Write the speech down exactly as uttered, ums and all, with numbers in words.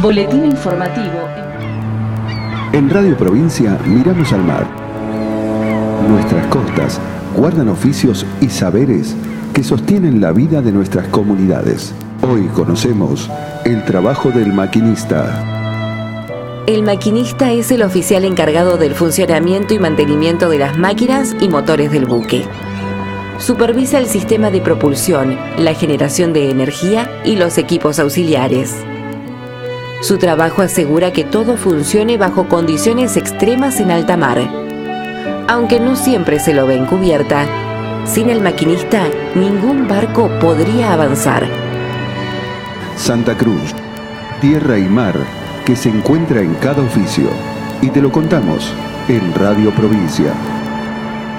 Boletín informativo. En Radio Provincia miramos al mar. Nuestras costas guardan oficios y saberes que sostienen la vida de nuestras comunidades. Hoy conocemos el trabajo del maquinista. El maquinista es el oficial encargado del funcionamiento y mantenimiento de las máquinas y motores del buque. Supervisa el sistema de propulsión, la generación de energía y los equipos auxiliares. Su trabajo asegura que todo funcione bajo condiciones extremas en alta mar. Aunque no siempre se lo ve en cubierta, sin el maquinista ningún barco podría avanzar. Santa Cruz, tierra y mar que se encuentra en cada oficio. Y te lo contamos en Radio Provincia.